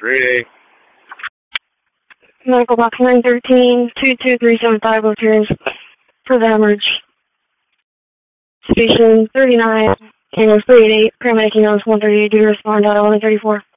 388. Medical box 913, 22375 appears for the hemorrhage. Station 39 and 388, paramedic emails 138 due to respond out of 134.